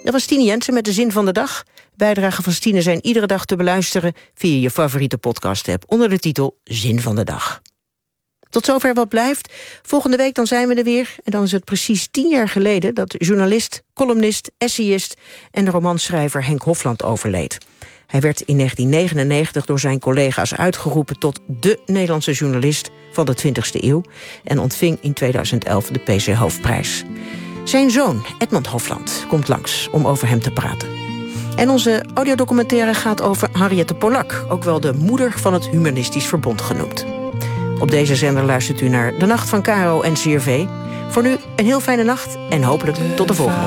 Dat was Stine Jensen met de Zin van de Dag. Bijdragen van Stine zijn iedere dag te beluisteren via je favoriete podcast-app onder de titel Zin van de Dag. Tot zover Wat Blijft. Volgende week dan zijn we er weer. En dan is het precies 10 jaar geleden dat journalist, columnist, essayist en romanschrijver Henk Hofland overleed. Hij werd in 1999 door zijn collega's uitgeroepen tot de Nederlandse journalist van de 20e eeuw en ontving in 2011 de PC Hoofdprijs. Zijn zoon, Edmond Hofland, komt langs om over hem te praten. En onze audiodocumentaire gaat over Henriette Polak, ook wel de moeder van het Humanistisch Verbond genoemd. Op deze zender luistert u naar De Nacht van Caro en CRV. Voor nu een heel fijne nacht en hopelijk tot de volgende.